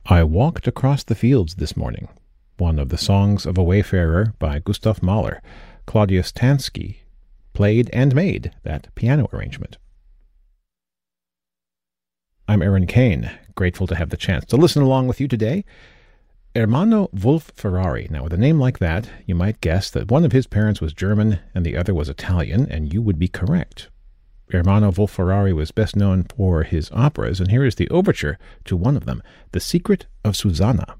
I Walked Across the Fields This Morning, one of the songs of a wayfarer by Gustav Mahler. Claudius Tansky played and made that piano arrangement. I'm Aaron Kane, grateful to have the chance to listen along with you today. Ermanno Wolf Ferrari. Now, with a name like that, you might guess that one of his parents was German and the other was Italian, and you would be correct. Ermanno Wolf Ferrari was best known for his operas, and here is the overture to one of them, The Secret of Susanna.